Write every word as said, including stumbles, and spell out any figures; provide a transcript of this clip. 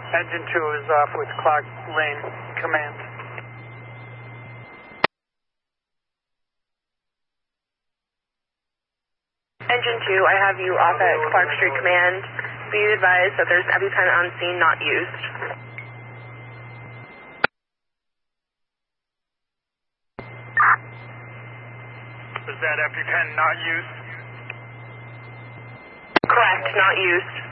Engine two is off with Clark Lane Command. Engine two, I have you off at Clark Street Command. Be advised that there's EpiPen on scene not used. Is that EpiPen not used? Correct, not used.